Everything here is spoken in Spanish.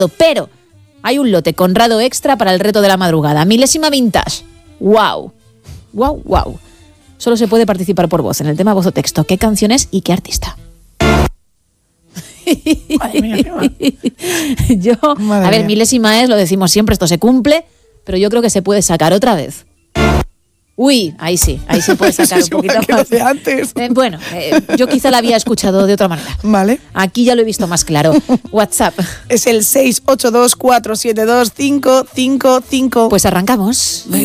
Pero hay un lote Conrado extra para el reto de la madrugada. Milésima vintage. ¡Wow! ¡Wow, wow! Solo se puede participar por voz en el tema voz o texto. ¿Qué canciones y qué artista? Madre mía, qué mal. A ver, milésima es, lo decimos siempre, esto se cumple, pero yo creo que se puede sacar otra vez. Uy, ahí sí puede sacar un poquito más. De antes. Bueno, yo quizá la había escuchado de otra manera. Vale. Aquí ya lo he visto más claro. WhatsApp. Es el 682472555. Pues arrancamos.